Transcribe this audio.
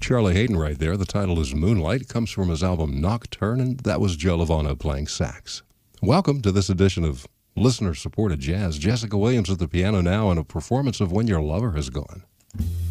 Charlie Hayden right there. The title is Moonlight. It comes from his album Nocturne, and that was Joe Lovano playing sax. Welcome to this edition of Listener-Supported Jazz. Jessica Williams at the piano now, and a performance of When Your Lover Has Gone.